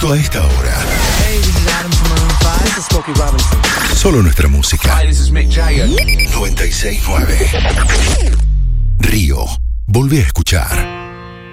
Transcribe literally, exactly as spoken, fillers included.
Justo a esta hora. Hey, this is Adam from Maroon five. This is Smokey Robinson. Solo nuestra música. Hi, this is Mick Jagger. noventa y seis nueve. Río. Volvé a escuchar.